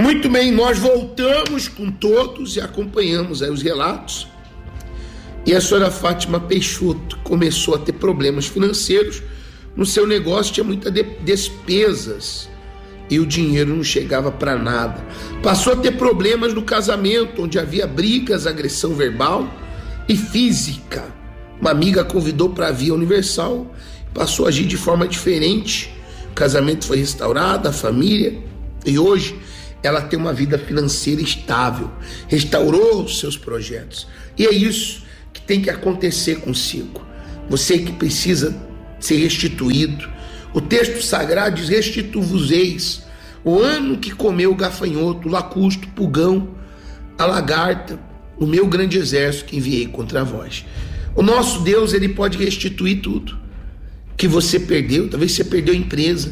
Muito bem, nós voltamos com todos e acompanhamos aí os relatos. E a senhora Fátima Peixoto começou a ter problemas financeiros no seu negócio, tinha muitas despesas e o dinheiro não chegava para nada. Passou a ter problemas no casamento, onde havia brigas, agressão verbal e física. Uma amiga convidou para a Via Universal, passou a agir de forma diferente. O casamento foi restaurado, a família, e hoje ela tem uma vida financeira estável, restaurou os seus projetos. E é isso que tem que acontecer consigo. Você que precisa ser restituído. O texto sagrado diz: restitui-vos-eis o ano que comeu o gafanhoto, o lacusto, o pulgão, a lagarta, o meu grande exército que enviei contra vós. O nosso Deus, ele pode restituir tudo que você perdeu. Talvez você perdeu a empresa,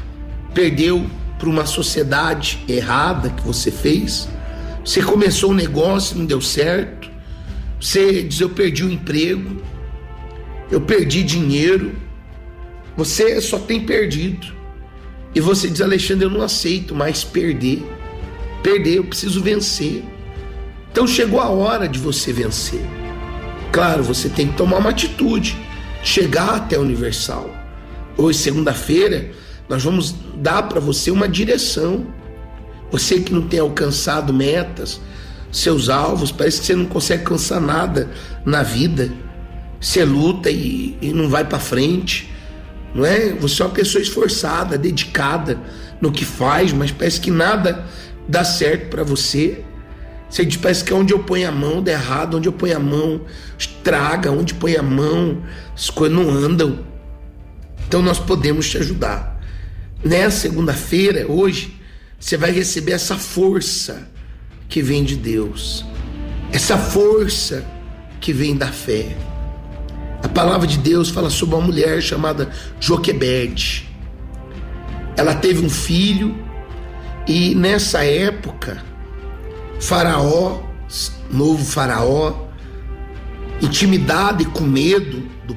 perdeu para uma sociedade errada que você fez. Você começou um negócio e não deu certo. Você diz: eu perdi o emprego, eu perdi dinheiro. Você só tem perdido. E você diz: Alexandre, eu não aceito mais perder, eu preciso vencer. Então chegou a hora de você vencer. Claro, você tem que tomar uma atitude, chegar até a Universal. Hoje, segunda-feira, nós vamos dar para você uma direção. Você que não tem alcançado metas, seus alvos, parece que você não consegue alcançar nada na vida. Você luta e não vai para frente, não é? Você é uma pessoa esforçada, dedicada no que faz, mas parece que nada dá certo para você. Você diz: parece que onde eu ponho a mão dá errado, onde eu ponho a mão estraga, onde põe a mão as coisas não andam. Então nós podemos te ajudar. Nessa segunda-feira, hoje, você vai receber essa força que vem de Deus, essa força que vem da fé. A palavra de Deus fala sobre uma mulher chamada Joquebede. Ela teve um filho e nessa época, Faraó, novo Faraó, intimidado e com medo do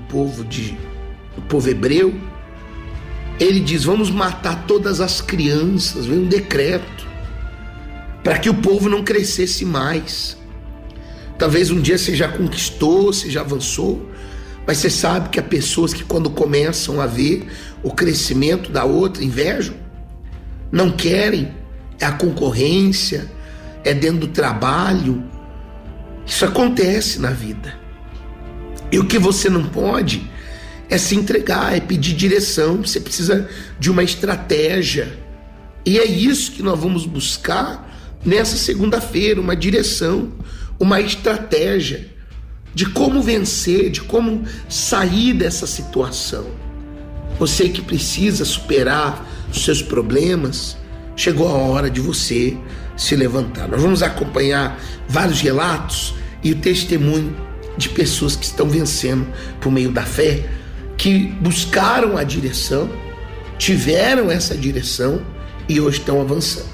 povo hebreu, ele diz: vamos matar todas as crianças. Veio um decreto para que o povo não crescesse mais. Talvez um dia você já conquistou, você já avançou, mas você sabe que há pessoas que, quando começam a ver o crescimento da outra, invejam, não querem. É a concorrência, é dentro do trabalho. Isso acontece na vida. E o que você não pode é se entregar, é pedir direção. Você precisa de uma estratégia. E é isso que nós vamos buscar nessa segunda-feira, uma direção, uma estratégia de como vencer, de como sair dessa situação. Você que precisa superar os seus problemas, chegou a hora de você se levantar. Nós vamos acompanhar vários relatos e o testemunho de pessoas que estão vencendo por meio da fé, que buscaram a direção, tiveram essa direção e hoje estão avançando.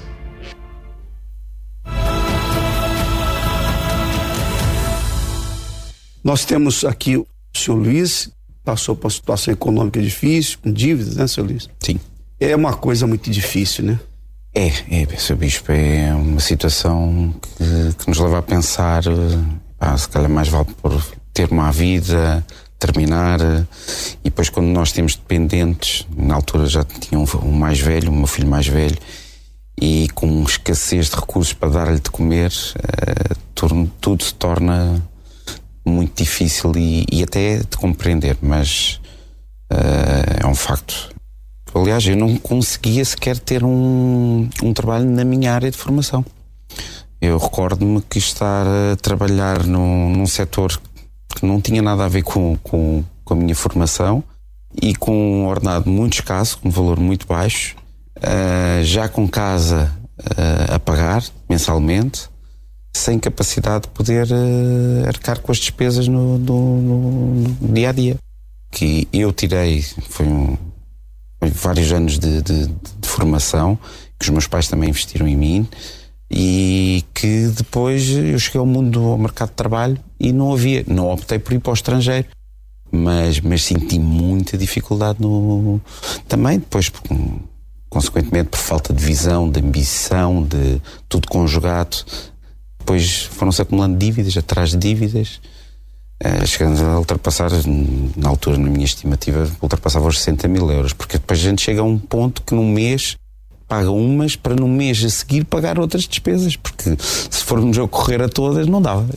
Nós temos aqui o senhor Luiz, passou por uma situação econômica difícil, com dívidas, né, senhor Luiz? Sim. É uma coisa muito difícil, né? Sr. Bispo, é uma situação que nos leva a pensar, se calhar mais vale por ter uma vida, terminar, e depois quando nós temos dependentes, na altura já tinha um mais velho, o meu filho mais velho, e com escassez de recursos para dar-lhe de comer, tudo se torna muito difícil e até de compreender, mas é um facto. Aliás, eu não conseguia sequer ter um trabalho na minha área de formação. Eu recordo-me que estar a trabalhar num setor que não tinha nada a ver com a minha formação e com um ordenado muito escasso, com um valor muito baixo, já com casa a pagar mensalmente, sem capacidade de poder arcar com as despesas no dia a dia. Que eu tirei, foi vários anos de formação, que os meus pais também investiram em mim, e que depois eu cheguei ao mercado de trabalho e não optei por ir para o estrangeiro, mas senti muita dificuldade também depois com consequentemente, por falta de visão, de ambição, de tudo conjugado, depois foram-se acumulando dívidas atrás de dívidas, chegando a ultrapassar, na altura, na minha estimativa, ultrapassava os 60 mil euros, porque depois a gente chega a um ponto que num mês paga umas para no mês a seguir pagar outras despesas, porque se formos a correr a todas não dava.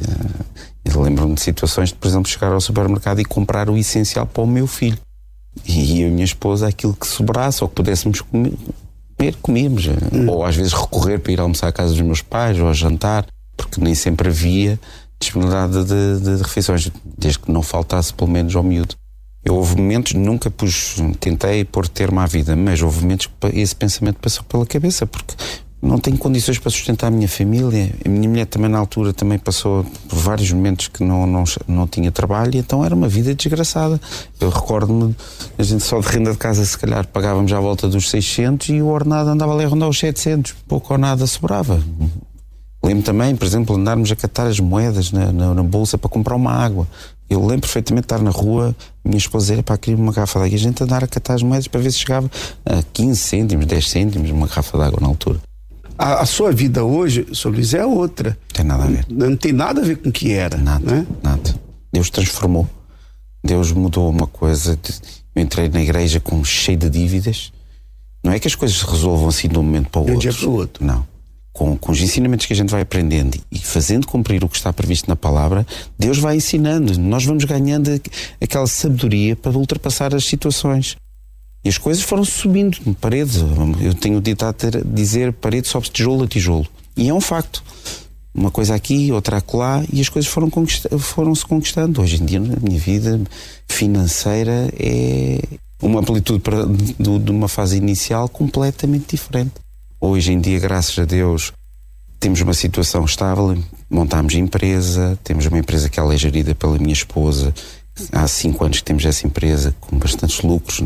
Eu lembro-me de situações de, por exemplo, chegar ao supermercado e comprar o essencial para o meu filho, e eu e a minha esposa, aquilo que sobrasse ou que pudéssemos comer, comíamos. Ou às vezes recorrer para ir almoçar à casa dos meus pais ou a jantar, porque nem sempre havia disponibilidade de refeições, desde que não faltasse pelo menos ao miúdo. Houve momentos, nunca tentei pôr termo à vida, mas houve momentos que esse pensamento passou pela cabeça, porque não tenho condições para sustentar a minha família. A minha mulher também, na altura, também passou por vários momentos que não tinha trabalho, e então era uma vida desgraçada. Eu recordo-me, a gente só de renda de casa, se calhar, pagávamos à volta dos 600 e o ordenado andava ali a rondar os 700, pouco ou nada sobrava. Lembro também, por exemplo, andarmos a catar as moedas na bolsa para comprar uma água. Eu lembro perfeitamente de estar na rua, minha esposa dizer, pá, queria uma garrafa de água, e a gente andar a catar as moedas para ver se chegava a 15 cêntimos, 10 cêntimos, uma garrafa de água na altura. A sua vida hoje, Sr. Luís, é outra. Tem nada a ver. Não tem nada a ver com o que era. Nada, né? Nada. Deus transformou. Deus mudou uma coisa. Eu entrei na igreja cheio de dívidas. Não é que as coisas se resolvam assim de um momento para o outro. De um dia para o outro. Não. Com os ensinamentos que a gente vai aprendendo e fazendo cumprir o que está previsto na palavra, Deus vai ensinando. Nós vamos ganhando aquela sabedoria para ultrapassar as situações. E as coisas foram subindo paredes. Eu tenho ditado dizer, parede sobe tijolo a tijolo. E é um facto. Uma coisa aqui, outra acolá, e as coisas foram-se conquistando. Hoje em dia, na minha vida financeira, é uma amplitude de uma fase inicial completamente diferente. Hoje em dia, graças a Deus, temos uma situação estável, montámos empresa, temos uma empresa que ela é gerida pela minha esposa. Há 5 anos que temos essa empresa, com bastantes lucros,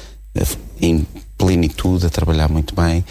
em plenitude, a trabalhar muito bem.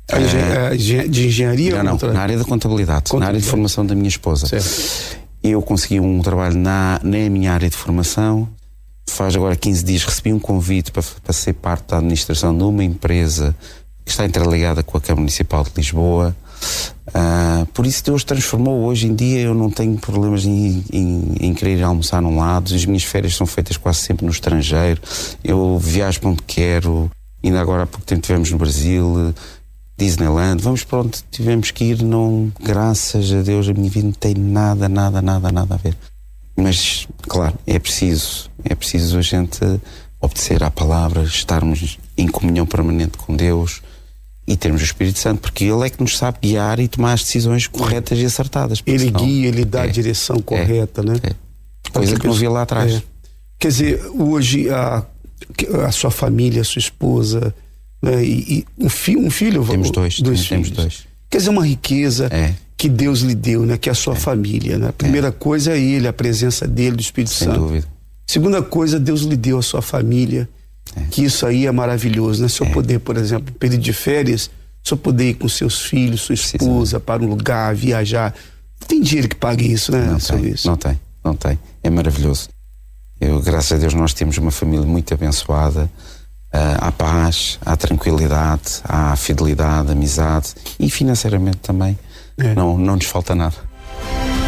De engenharia? Não, na área da contabilidade, na área de formação da minha esposa. Certo. Eu consegui um trabalho na minha área de formação. Faz agora 15 dias recebi um convite para ser parte da administração de uma empresa que está interligada com a Câmara Municipal de Lisboa. Por isso Deus transformou. Hoje em dia eu não tenho problemas em querer ir almoçar num lado. As minhas férias são feitas quase sempre no estrangeiro. Eu viajo para onde quero. Ainda agora há pouco tempo estivemos no Brasil, Disneyland. Tivemos que ir. Graças a Deus a minha vida não tem nada a ver. Mas claro, é preciso a gente obedecer à palavra, estarmos em comunhão permanente com Deus e termos o Espírito Santo, porque Ele é que nos sabe guiar e tomar as decisões corretas e acertadas. Ele guia, Ele dá a direção correta, né? Coisa que não via lá atrás. Quer dizer, hoje a sua família, a sua esposa, né, e um filho... Temos dois filhos. Temos dois. Quer dizer, uma riqueza que Deus lhe deu, né? Que é a sua família, né? A primeira coisa é Ele, a presença dEle, do Espírito Santo. Sem dúvida. Segunda coisa, Deus lhe deu a sua família, que isso aí é maravilhoso, né? Se eu poder, por exemplo, período de férias, se eu poder ir com seus filhos, sua esposa, para um lugar, viajar, tem dinheiro que pague isso, né? Não tem. É maravilhoso. Graças a Deus, nós temos uma família muito abençoada. Há paz, há tranquilidade, há fidelidade, amizade e financeiramente também. Não nos falta nada.